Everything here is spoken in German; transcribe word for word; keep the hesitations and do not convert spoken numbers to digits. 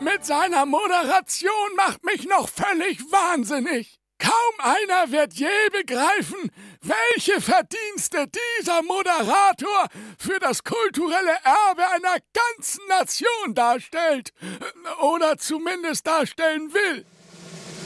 mit seiner Moderation macht mich noch völlig wahnsinnig. Kaum einer wird je begreifen, welche Verdienste dieser Moderator für das kulturelle Erbe einer ganzen Nation darstellt. Oder zumindest darstellen will.